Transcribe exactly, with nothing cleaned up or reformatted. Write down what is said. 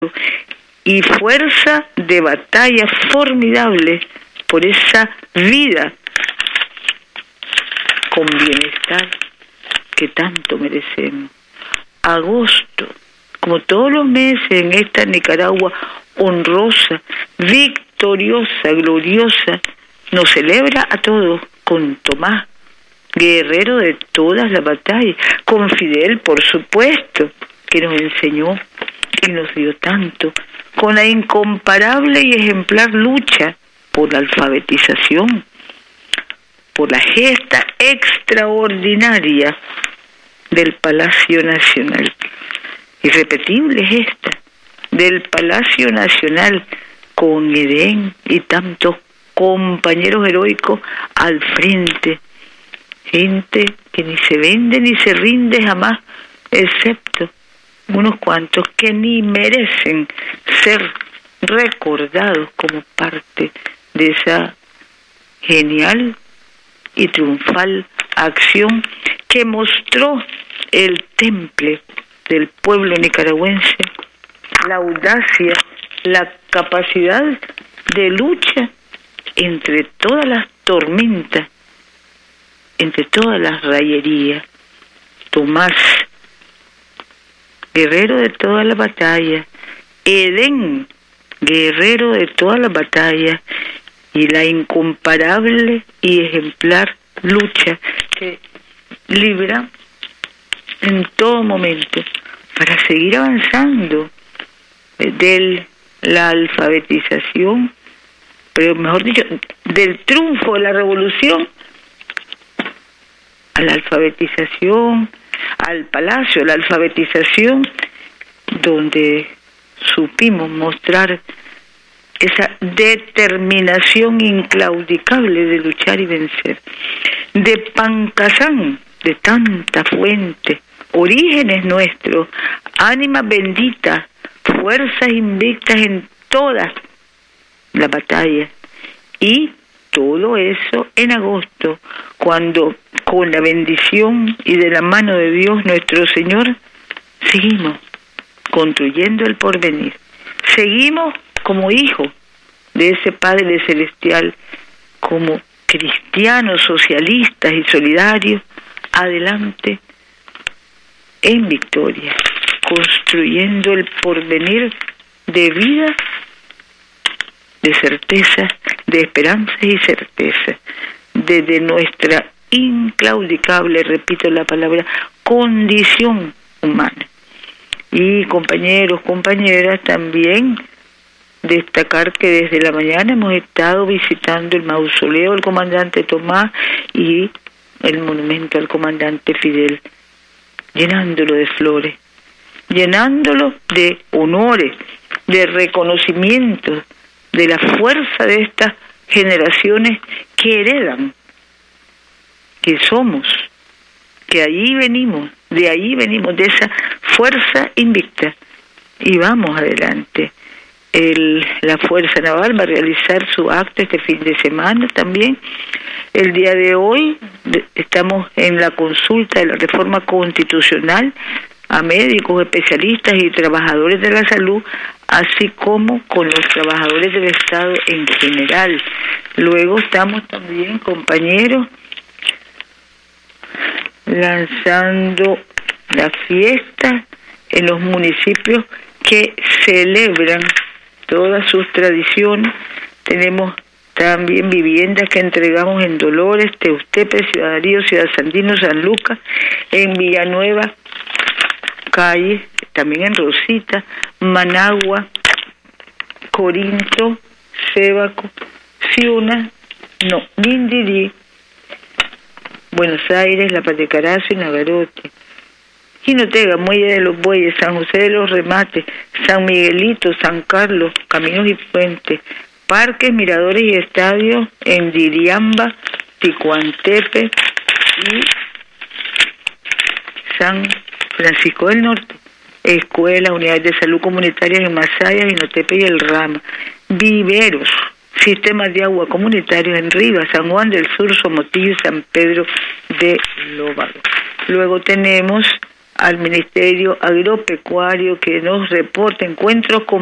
y fuerza de batalla formidable por esa vida con bienestar que tanto merecemos. Agosto, como todos los meses en esta Nicaragua honrosa, victoriosa, gloriosa, nos celebra a todos con Tomás, guerrero de todas las batallas, con Fidel, por supuesto, que nos enseñó y nos dio tanto, con la incomparable y ejemplar lucha por la alfabetización, por la gesta extraordinaria del Palacio Nacional. Irrepetible gesta del Palacio Nacional, con Edén y tantos compañeros heroicos al frente, gente que ni se vende ni se rinde jamás, excepto unos cuantos que ni merecen ser recordados como parte de esa genial y triunfal acción que mostró el temple del pueblo nicaragüense, la audacia, la capacidad de lucha entre todas las tormentas, entre todas las rayerías. Tomás, guerrero de todas las batallas, Edén, guerrero de todas las batallas, y la incomparable y ejemplar lucha que libra en todo momento para seguir avanzando de la alfabetización, pero mejor dicho, del triunfo de la revolución a la alfabetización, al palacio, la alfabetización, donde supimos mostrar esa determinación inclaudicable de luchar y vencer. De Pancasán, de tanta fuente, orígenes nuestros, ánimas benditas, fuerzas invictas en todas las batallas, y todo eso en agosto, cuando con la bendición y de la mano de Dios nuestro Señor seguimos construyendo el porvenir, seguimos como hijos de ese Padre Celestial, como cristianos, socialistas y solidarios, adelante en victoria, construyendo el porvenir de vida, de certeza, de esperanza y certeza, desde nuestra inclaudicable, repito la palabra, condición humana. Y compañeros, compañeras, también destacar que desde la mañana hemos estado visitando el mausoleo del comandante Tomás y el monumento al comandante Fidel, llenándolo de flores, llenándolo de honores, de reconocimientos, de la fuerza de estas generaciones que heredan, que somos, que allí venimos, de ahí venimos, de esa fuerza invicta, y vamos adelante. El, la Fuerza Naval va a realizar su acto este fin de semana también. El día de hoy de, estamos en la consulta de la reforma constitucional a médicos, especialistas y trabajadores de la salud, así como con los trabajadores del Estado en general. Luego estamos también, compañeros, lanzando la fiesta en los municipios que celebran todas sus tradiciones. Tenemos también viviendas que entregamos en Dolores, Teustepe, Ciudad Darío, Ciudad Sandino, San Lucas, en Villanueva, Calle, también en Rosita, Managua, Corinto, Sébaco, Ciuna, no, Nindirí, Buenos Aires, La Paz de Carazo y Nagarote, Jinotega, Muelle de los Bueyes, San José de los Remates, San Miguelito, San Carlos, Caminos y Puentes, parques, miradores y estadios en Diriamba, Ticuantepe y San Francisco del Norte, escuelas, unidades de salud comunitarias en Masaya, Jinotepe y El Rama, viveros, sistemas de agua comunitarios en Rivas, San Juan del Sur, Somotillo y San Pedro de Lóvago. Luego tenemos al Ministerio Agropecuario que nos reporte encuentros con